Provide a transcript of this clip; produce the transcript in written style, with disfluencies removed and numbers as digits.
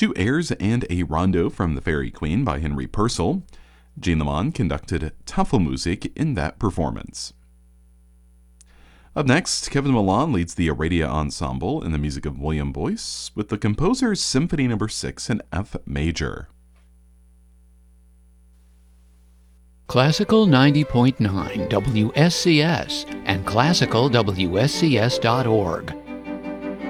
two airs and a rondo from The Fairy Queen by Henry Purcell. Jean Lamont conducted Tafelmusik in that performance. Up next, Kevin Milan leads the Aradia Ensemble in the music of William Boyce with the composer's Symphony No. 6 in F major. Classical 90.9 WSCS and classicalwscs.org